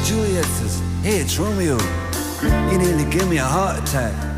Juliet says, hey, it's Romeo. You nearly gave me a heart attack.